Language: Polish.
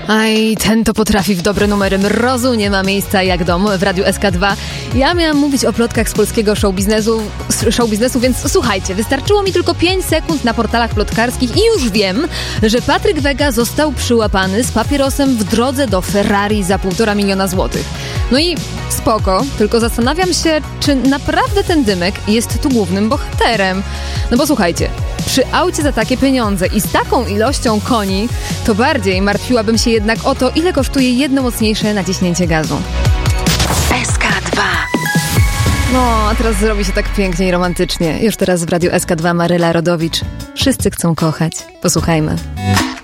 Aj, ten to potrafi w dobre numery. Mrozu nie ma miejsca jak dom w Radiu SK2. Ja miałam mówić o plotkach z polskiego showbiznesu, więc słuchajcie, wystarczyło mi tylko 5 sekund na portalach plotkarskich i już wiem, że Patryk Wega został przyłapany z papierosem w drodze do Ferrari za 1,5 miliona złotych. No i spoko, tylko zastanawiam się, czy naprawdę ten Dymek jest tu głównym bohaterem. No bo słuchajcie, przy aucie za takie pieniądze i z taką ilością koni, to bardziej martwiłabym się jednak o to, ile kosztuje jedno mocniejsze naciśnięcie gazu. SK2. No, a teraz zrobi się tak pięknie i romantycznie. Już teraz w Radiu SK2 Maryla Rodowicz. Wszyscy chcą kochać. Posłuchajmy.